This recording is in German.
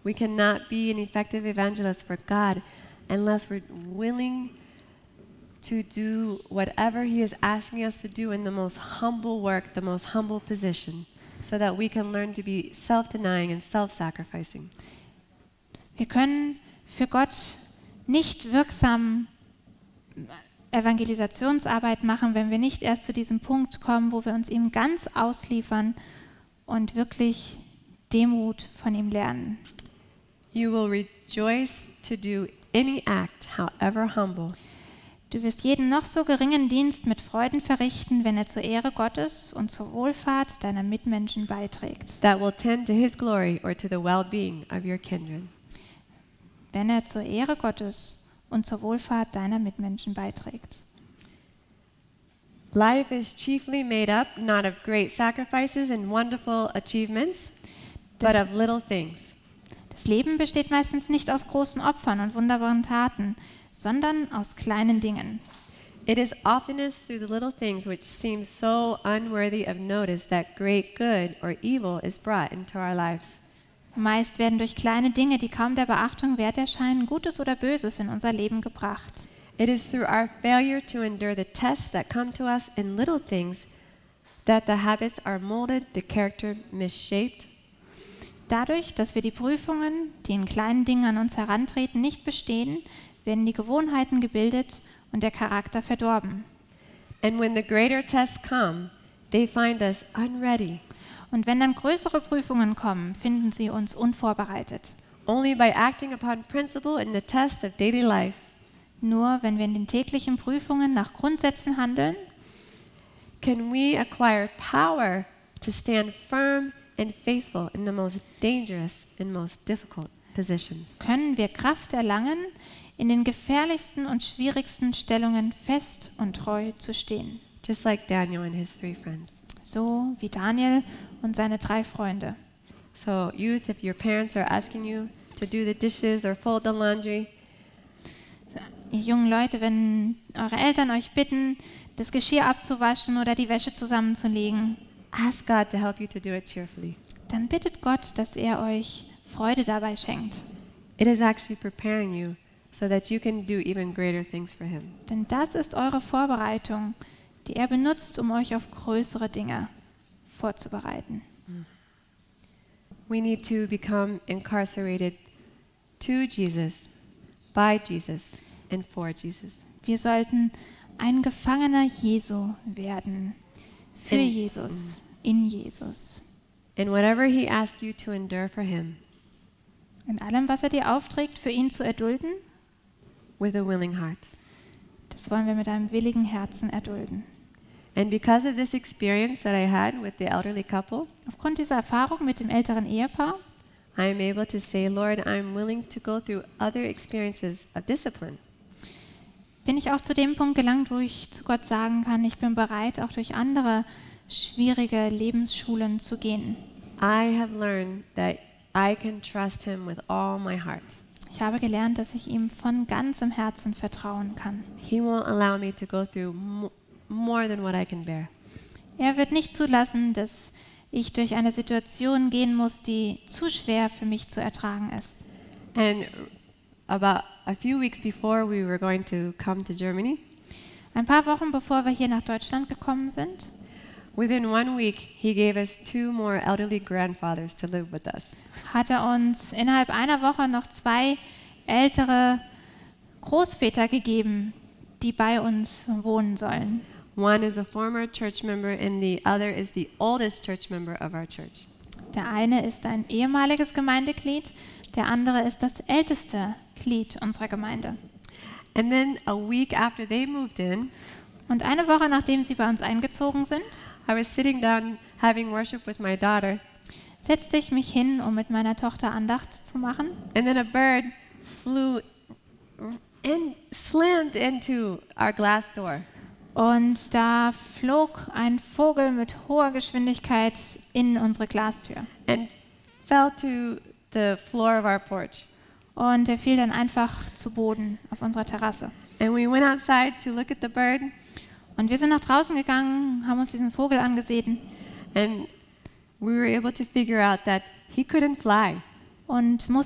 We cannot be an effective evangelist for God unless we're willing to do whatever He is asking us to do in the most humble work, the most humble position, so that we can learn to be self-denying and self-sacrificing. Wir können für Gott nicht wirksam Evangelisationsarbeit machen, wenn wir nicht erst zu diesem Punkt kommen, wo wir uns ihm ganz ausliefern und wirklich Demut von ihm lernen. You will rejoice to do any act, however humble. Du wirst jeden noch so geringen Dienst mit Freuden verrichten, wenn er zur Ehre Gottes und zur Wohlfahrt deiner Mitmenschen beiträgt. That will tend to His glory or to the well-being of your kindred. Wenn er zur Ehre Gottes und zur Wohlfahrt deiner Mitmenschen beiträgt. Life is chiefly made up not of great sacrifices and wonderful achievements, but of little things. Das Leben besteht meistens nicht aus großen Opfern und wunderbaren Taten, sondern aus kleinen Dingen. It is oftenest through the little things which seem so unworthy of notice that great good or evil is brought into our lives. Meist werden durch kleine Dinge, die kaum der Beachtung wert erscheinen, Gutes oder Böses in unser Leben gebracht. It is through our failure to endure the tests that come to us in little things that the habits are molded, the character misshaped. Dadurch, dass wir die Prüfungen, die in kleinen Dingen an uns herantreten, nicht bestehen, werden die Gewohnheiten gebildet und der Charakter verdorben. And when the greater tests come, they find us unready. Und wenn dann größere Prüfungen kommen, finden sie uns unvorbereitet. Only by acting upon principle in the tests of daily life Nur wenn wir in den täglichen Prüfungen nach Grundsätzen handeln, can we acquire power to stand firm and faithful in the most dangerous and most difficult positions. können wir Kraft erlangen, in den gefährlichsten und schwierigsten Stellungen fest und treu zu stehen. Just like Daniel and his 3 friends. So wie Daniel und seine 3 Freunde. So, youth, if your parents are asking you to do the dishes or fold the laundry, Ihr jungen Leute, wenn eure Eltern euch bitten, das Geschirr abzuwaschen oder die Wäsche zusammenzulegen, ask God to help you to do it cheerfully. dann bittet Gott, dass er euch Freude dabei schenkt. It is actually preparing you so that you can do even greater things for Him. Denn das ist eure Vorbereitung, die er benutzt, um euch auf größere Dinge vorzubereiten. We need to become incarcerated to Jesus, by Jesus, and for Jesus. Wir sollten ein Gefangener Jesu werden, für In- Jesus, in Jesus. And whatever He asks you to endure for Him, In allem, was er dir aufträgt, für ihn zu erdulden, with a willing heart. das wollen wir mit einem willigen Herzen erdulden. And because of this experience that I had with the elderly couple, Aufgrund dieser Erfahrung mit dem älteren Ehepaar I am able to say, Lord, I'm willing to go through other experiences of discipline. bin ich auch zu dem Punkt gelangt, wo ich zu Gott sagen kann, ich bin bereit, auch durch andere schwierige Lebensschulen zu gehen. I have learned that I can trust Him with all my heart. Ich habe gelernt, dass ich ihm von ganzem Herzen vertrauen kann. He won't allow me to go through more than what I can bear. Er wird nicht zulassen, dass ich durch eine Situation gehen muss, die zu schwer für mich zu ertragen ist. And about a few weeks before we were going to come to Germany, Ein paar Wochen bevor wir hier nach Deutschland gekommen sind, within 1 week, He gave us 2 more elderly grandfathers to live with us. hat er uns innerhalb einer Woche noch 2 ältere Großväter gegeben, die bei uns wohnen sollen. One is a former church member and the other is the oldest church member of our church. Der eine ist ein ehemaliges Gemeindeglied, der andere ist das älteste Glied unserer Gemeinde. And then a week after they moved in, Und eine Woche nachdem sie bei uns eingezogen sind, I was sitting down having worship with my daughter, setzte ich mich hin, um mit meiner Tochter Andacht zu machen. and then a bird flew and slammed into our glass door. Und da flog ein Vogel mit hoher Geschwindigkeit in unsere Glastür. And fell to the floor of our porch. Und er fiel dann einfach zu Boden auf unserer Terrasse. And we went outside to look at the bird, Und wir sind nach draußen gegangen, haben uns diesen Vogel angesehen and we were able to figure out that he couldn't fly. und